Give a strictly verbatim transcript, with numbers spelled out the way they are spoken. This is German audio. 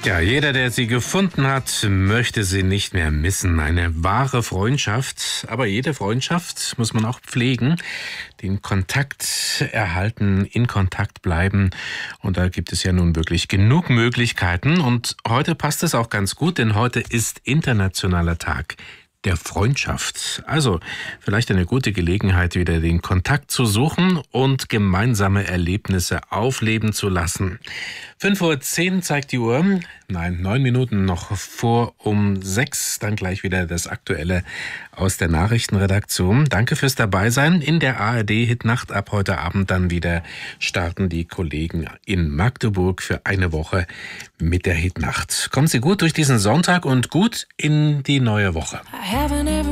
Ja, jeder, der sie gefunden hat, möchte sie nicht mehr missen. Eine wahre Freundschaft. Aber jede Freundschaft muss man auch pflegen, den Kontakt erhalten, in Kontakt bleiben. Und da gibt es ja nun wirklich genug Möglichkeiten. Und heute passt es auch ganz gut, denn heute ist Internationaler Tag der Freundschaft. Also vielleicht eine gute Gelegenheit, wieder den Kontakt zu suchen und gemeinsame Erlebnisse aufleben zu lassen. fünf Uhr zehn zeigt die Uhr. Nein, neun Minuten noch vor um sechs. Dann gleich wieder das Aktuelle aus der Nachrichtenredaktion. Danke fürs Dabeisein. In der A R D-Hitnacht ab heute Abend dann wieder starten die Kollegen in Magdeburg für eine Woche mit der Hitnacht. Kommen Sie gut durch diesen Sonntag und gut in die neue Woche.